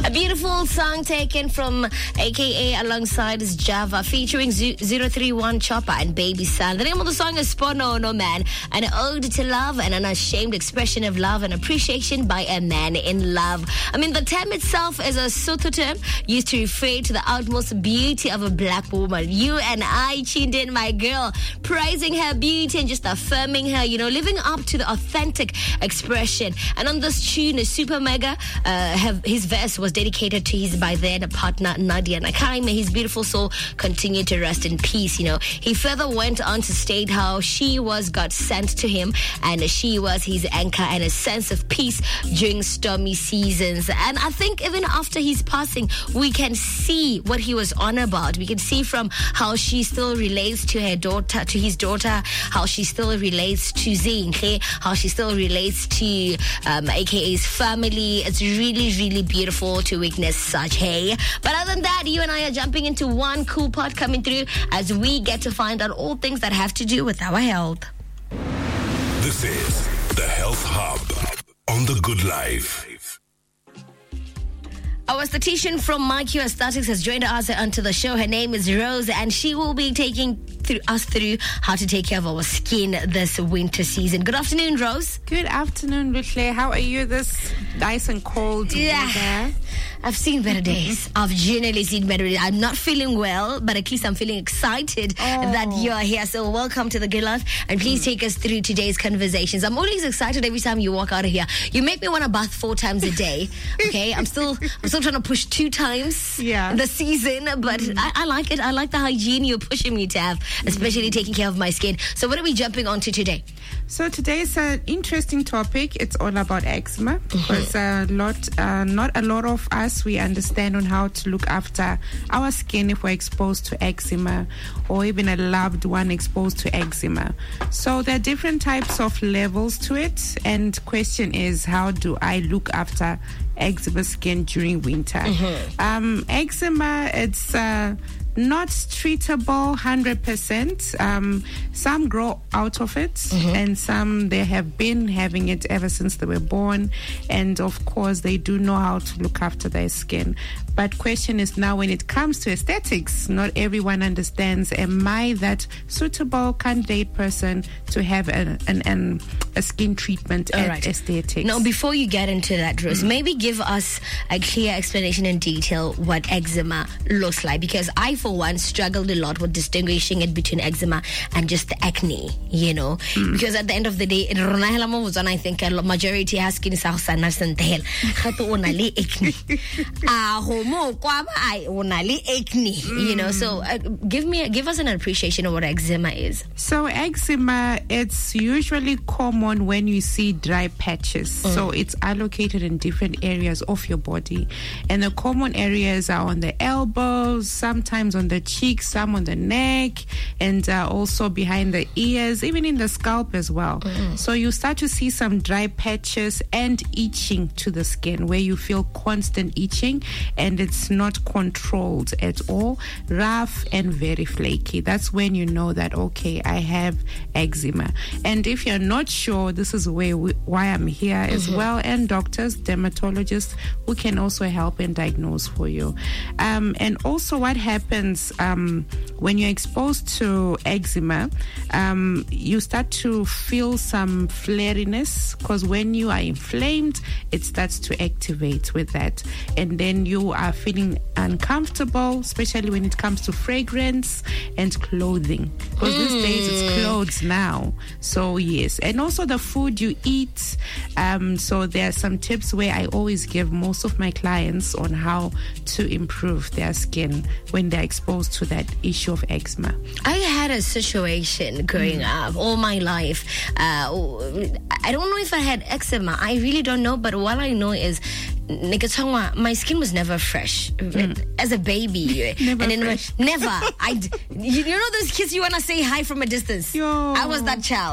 A beautiful song taken from AKA alongside is Java, featuring 031 Chopper and Baby San. The name of the song is Spono No Man, an ode to love and an unashamed expression of love and appreciation by a man in love. I mean, the term itself is a Sotho term used to refer to the utmost beauty of a black woman. You and I tuned in, my girl, praising her beauty and just affirming her, living up to the authentic expression. And on this tune, Super Mega, his verse was dedicated to his by then partner Nadia Nakai. May his beautiful soul continue to rest in peace. He further went on to state how she was God sent to him and she was his anchor and a sense of peace during stormy seasons. And I think even after his passing, we can see what he was on about. We can see from how she still relates to her daughter, to his daughter, how she still relates to Zinhle, how she still relates to AKA's family. It's really, really beautiful to witness such, hey. But other than that, you and I are jumping into one cool part coming through as we get to find out all things that have to do with our health. This is the Health Hub on The Good Life. Our statistician from MyQ Aesthetics has joined us onto the show. Her name is Rose, and she will be taking us through how to take care of our skin this winter season. Good afternoon, Rose. Good afternoon, Rutle. How are you this nice and cold weather? I've seen better days. I've generally seen better days. I'm not feeling well, but at least I'm feeling excited that you're here. So welcome to The Good Life, and please take us through today's conversations. I'm always excited every time you walk out of here. You make me want to bath 4 times a day. Okay, I'm still trying to push 2 times this season, but I like it. I like the hygiene you're pushing me to have, especially taking care of my skin. So what are we jumping onto today? So today's an interesting topic. It's all about eczema because not a lot of us, we understand on how to look after our skin if we're exposed to eczema or even a loved one exposed to eczema. So there are different types of levels to it, and question is, how do I look after eczema skin during winter? Eczema, it's not treatable 100%. Some grow out of it, and some they have been having it ever since they were born, and of course they do know how to look after their skin. But question is now, when it comes to aesthetics, not everyone understands, am I that suitable candidate person to have a skin treatment at aesthetics? Now, before you get into that, Rose, maybe give us a clear explanation in detail what eczema looks like, because I, for one, struggled a lot with distinguishing it between eczema and just acne, because at the end of the day, I think a majority has skin acne. So give us an appreciation of what eczema is. So eczema, it's usually common when you see dry patches. So it's allocated in different areas of your body, and the common areas are on the elbows, sometimes on the cheeks, some on the neck, and also behind the ears, even in the scalp as well. So you start to see some dry patches and itching to the skin, where you feel constant itching and it's not controlled at all, rough and very flaky. That's when you know that, okay, I have eczema. And if you're not sure, this is why I'm here as well, and doctors, dermatologists, who can also help and diagnose for you. And also what happens when you're exposed to eczema, you start to feel some flariness, because when you are inflamed, it starts to activate with that. And then you are feeling uncomfortable, especially when it comes to fragrance and clothing, because these days it's clothes now. So yes, and also the food you eat. So there are some tips where I always give most of my clients on how to improve their skin when they're exposed to that issue of eczema. I had a situation growing up all my life. I don't know if I had eczema. I really don't know, but what I know is my skin was never fresh as a baby. Never. You know those kids you want to say hi from a distance? Yo. I was that child.